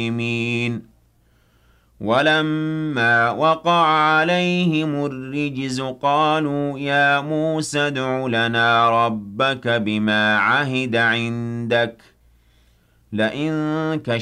وَلَمَّا وَقَعَ عَلَيْهِمُ الرِّجْزُ قَالُوا يَا مُوسَى ادْعُ لَنَا رَبَّكَ بِمَا عَهِدَ عِندَكَ لَئِن